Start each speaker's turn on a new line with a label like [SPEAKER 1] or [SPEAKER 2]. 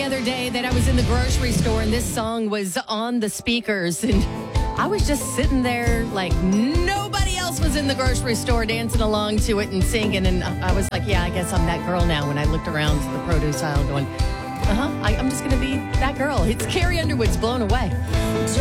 [SPEAKER 1] the other day that I was in the grocery store and this song was on the speakers and I was just sitting there like nobody else was in the grocery store dancing along to it and singing. And I was like, yeah, I guess I'm that girl now when I looked around the produce aisle going, I'm just going to be that girl. It's Carrie Underwood's Blown Away.